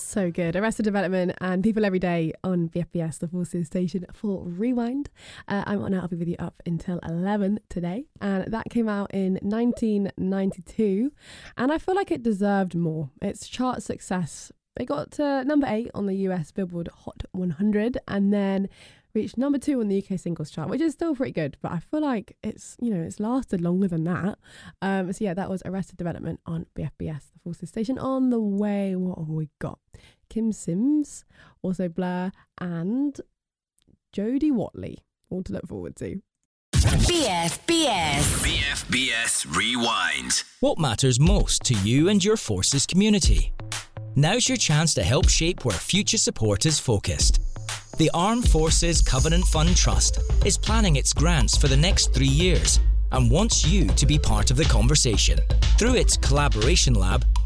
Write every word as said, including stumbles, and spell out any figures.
So good. Arrested Development and People Every Day on B F B S, the Forces station for Rewind. Uh, I'm on. I'll be with you up until eleven today. And that came out in nineteen ninety-two. And I feel like it deserved more. Its chart success, it got to number eight on the U S Billboard Hot one hundred and then reached number two on the U K singles chart, which is still pretty good. But I feel like it's, you know, it's lasted longer than that. Um, so yeah, that was Arrested Development on B F B S, the Forces station. On the way, what have we got? Kim Sims, also Blur, and Jodie Watley, all to look forward to. B F B S. B F B S Rewind. What matters most to you and your Forces community? Now's your chance to help shape where future support is focused. The Armed Forces Covenant Fund Trust is planning its grants for the next three years and wants you to be part of the conversation. Through its Collaboration Lab,